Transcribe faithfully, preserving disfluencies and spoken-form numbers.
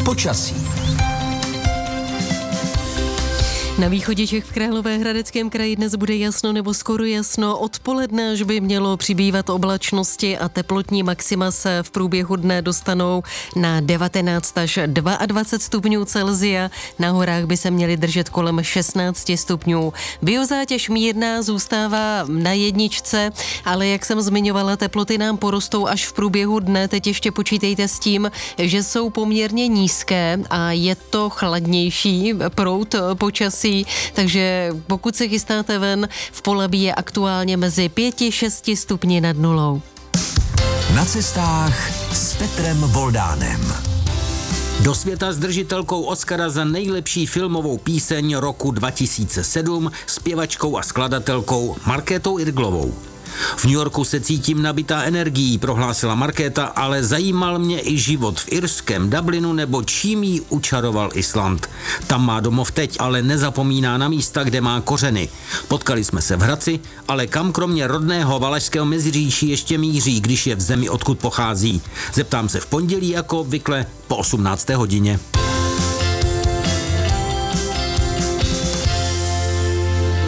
Počasí. Na východě Čech v Královéhradeckém kraji dnes bude jasno nebo skoro jasno. Odpoledne až by mělo přibývat oblačnosti a teplotní maxima se v průběhu dne dostanou na devatenáct až dvacet dva stupňů Celsia. Na horách by se měly držet kolem šestnáct stupňů. Biozátěž mírná zůstává na jedničce, ale jak jsem zmiňovala, teploty nám porostou až v průběhu dne. Teď ještě počítejte s tím, že jsou poměrně nízké a je to chladnější proud počasí. Takže pokud se chystáte ven, v Polabí je aktuálně mezi pět až šest stupni nad nulou. Na cestách s Petrem Voldánem. Do světa s držitelkou Oscara za nejlepší filmovou píseň roku dva tisíce sedm zpěvačkou a skladatelkou Markétou Irglovou. V New Yorku se cítím nabitá energií, prohlásila Markéta, ale zajímal mě i život v irském Dublinu nebo čím jí učaroval Island. Tam má domov teď, ale nezapomíná na místa, kde má kořeny. Potkali jsme se v Hradci, ale kam kromě rodného Valašského Meziříčí ještě míří, když je v zemi, odkud pochází. Zeptám se v pondělí jako obvykle po osmnácté hodině.